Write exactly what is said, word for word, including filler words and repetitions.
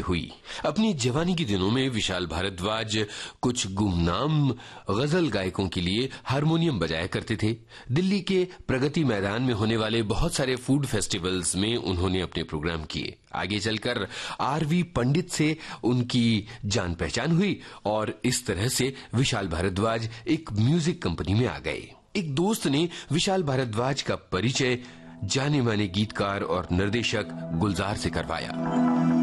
हुई। अपनी जवानी के दिनों में विशाल भारद्वाज कुछ गुमनाम गजल गायकों के लिए हारमोनियम बजाया करते थे। दिल्ली के प्रगति मैदान में होने वाले बहुत सारे फूड फेस्टिवल्स में उन्होंने अपने प्रोग्राम किए। आगे चलकर आरवी पंडित से उनकी जान पहचान हुई और इस तरह से विशाल भारद्वाज एक म्यूजिक कंपनी में आ गए। एक दोस्त ने विशाल भारद्वाज का परिचय जाने माने गीतकार और निर्देशक गुलजार से करवाया।